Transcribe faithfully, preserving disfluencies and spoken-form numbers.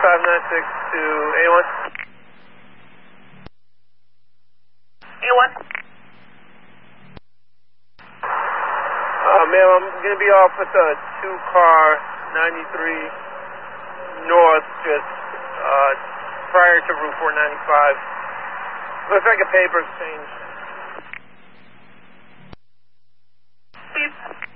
five nine six to A one. A one. Uh, ma'am, I'm going to be off with a two-car ninety-three North, just uh, prior to Route four ninety-five. Looks like a paper exchange. Beep.